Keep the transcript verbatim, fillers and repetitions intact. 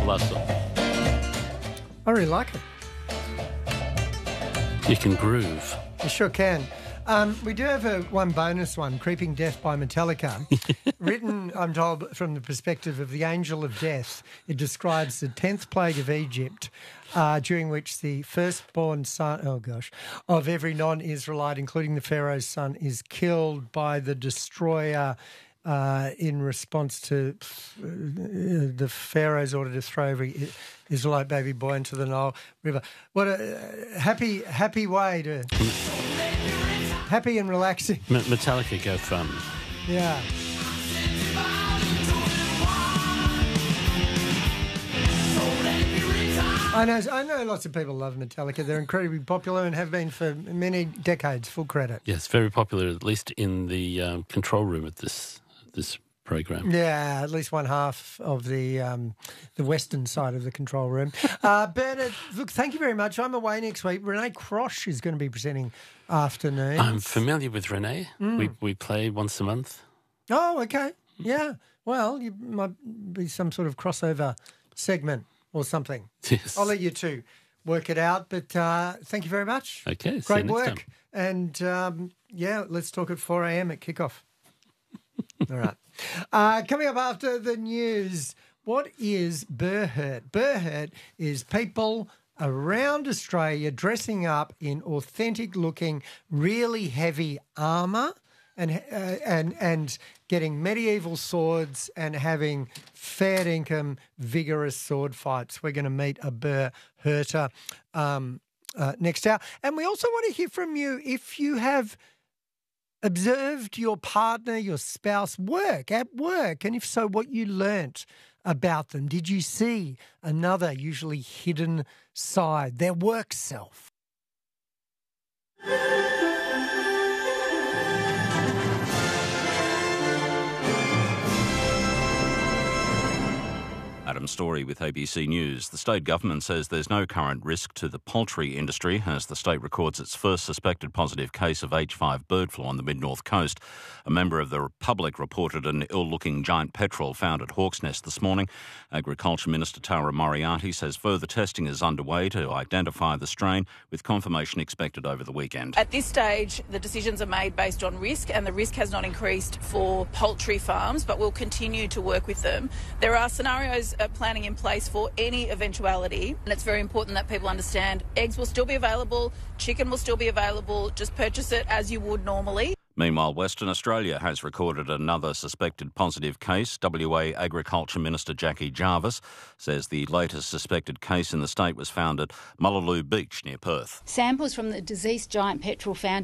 Lasso. I really like it. You can groove. You sure can. Um, we do have a one bonus one, Creeping Death by Metallica. Written, I'm told, from the perspective of the angel of death. It describes the tenth plague of Egypt, uh, during which the firstborn son, oh gosh, of every non-Israelite, including the Pharaoh's son, is killed by the destroyer uh, in response to uh, the Pharaoh's order to throw every Israelite baby boy into the Nile River. What a happy, happy way to... Happy and relaxing. M- Metallica go fun. Yeah. I know, I know lots of people love Metallica. They're incredibly popular and have been for many decades, full credit. Yes, very popular, at least in the um, control room of this this program. Yeah, at least one half of the um, the western side of the control room. Uh, Bernard, look, thank you very much. I'm away next week. Renee Crosh is going to be presenting afternoon. I'm familiar with Renee. Mm. We we play once a month. Oh, okay. Yeah. Well, you might be some sort of crossover segment or something. Yes. I'll let you two work it out. But uh, thank you very much. Okay. Great see you work. next time. And um, yeah, let's talk at four a.m. at kickoff. All right. Uh, coming up after the news, what is Burhurt? Burhurt is people around Australia dressing up in authentic-looking, really heavy armour and uh, and and getting medieval swords and having fair income, vigorous sword fights. We're going to meet a Burhurter um, uh, next hour. And we also want to hear from you if you have observed your partner, your spouse work, at work, and if so, what you learnt about them. Did you see another, usually hidden side, their work self? Adam Story with A B C News. The state government says there's no current risk to the poultry industry as the state records its first suspected positive case of H five bird flu on the mid-north coast. A member of the public reported an ill-looking giant petrel found at Hawk's Nest this morning. Agriculture Minister Tara Moriarty says further testing is underway to identify the strain, with confirmation expected over the weekend. At this stage, the decisions are made based on risk, and the risk has not increased for poultry farms, but we'll continue to work with them. There are scenarios uh, planning in place for any eventuality, and it's very important that people understand eggs will still be available, chicken will still be available, just purchase it as you would normally. Meanwhile, Western Australia has recorded another suspected positive case. W A Agriculture Minister Jackie Jarvis says the latest suspected case in the state was found at Mullaloo Beach near Perth. Samples from the deceased giant petrel found